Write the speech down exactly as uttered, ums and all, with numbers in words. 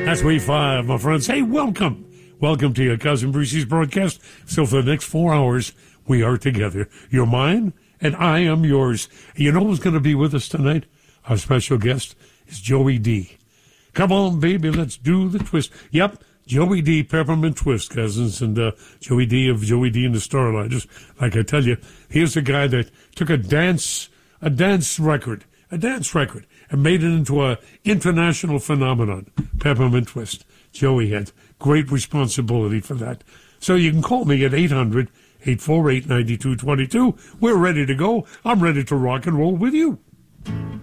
That's Wave five, my friends. Hey, welcome. Welcome to your Cousin Brucey's broadcast. So for the next four hours, we are together. You're mine, and I am yours. You know who's going to be with us tonight? Our special guest is Joey D. Come on, baby, let's do the twist. Yep, Joey D, Peppermint Twist, cousins, and uh, Joey D of Joey D and the Starlighters. Like I tell you, here's a guy that took a dance, a dance record, a dance record, and made it into a international phenomenon. Peppermint Twist. Joey had great responsibility for that. So you can call me at eight hundred, eight four eight, nine two two two. We're ready to go. I'm ready to rock and roll with you.